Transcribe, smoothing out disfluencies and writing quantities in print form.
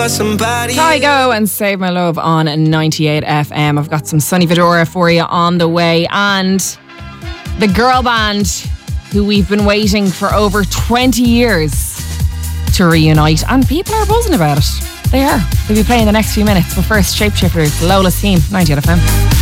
Kygo and Save My Love on 98 FM. I've got some Sonny Fedora for you on the way, and the girl band who we've been waiting for over 20 years to reunite, and people are buzzing about it. They are. They'll be playing the next few minutes. But first, Shapeshifters, Lola's Team, 98 FM.